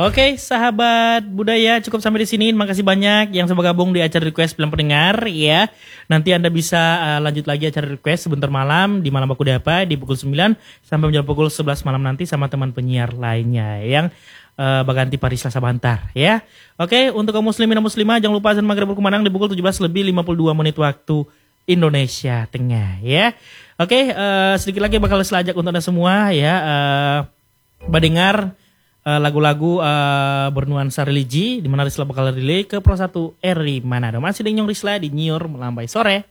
Oke, sahabat budaya cukup sampai di sini. Makasih banyak yang sudah gabung di acara request film pendengar ya. Nanti Anda bisa lanjut lagi acara request sebentar malam di Malam Baku Dapa di pukul 9 sampai menjelang pukul 11 malam nanti sama teman penyiar lainnya yang Baganti Paris Selasa Bantar ya. Oke, untuk kaum muslimin dan muslimah jangan lupa azan maghrib berkumandang di pukul 17:52 waktu Indonesia Tengah ya. Oke, sedikit lagi bakal selajak untuk Anda semua ya. Mendengar lagu-lagu bernuansa religi di mana Risla bakal relay ke Pro 1 RI Manado. Masih dengan Risla di Nyiur Melambai Sore.